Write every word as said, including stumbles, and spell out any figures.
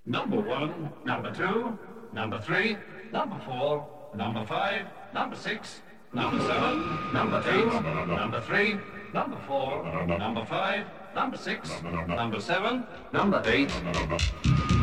Number one, number two, number three, number four, number five, number six, number seven, number eight, number three, number four, number five, number six, number seven, number eight.